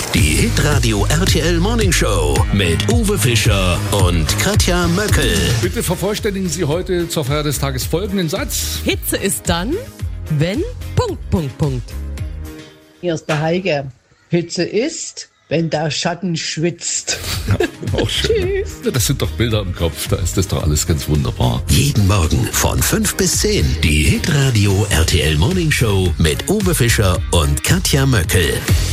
Die Hitradio RTL Morning Show mit Uwe Fischer und Katja Möckel. Bitte vervollständigen Sie heute zur Feier des Tages folgenden Satz. Hitze ist dann, wenn... ... Hier ist der Heike. Hitze ist, wenn der Schatten schwitzt. Auch schön. Tschüss. Das sind doch Bilder im Kopf, da ist das doch alles ganz wunderbar. Jeden Morgen von 5 bis 10. Die Hitradio RTL Morning Show mit Uwe Fischer und Katja Möckel.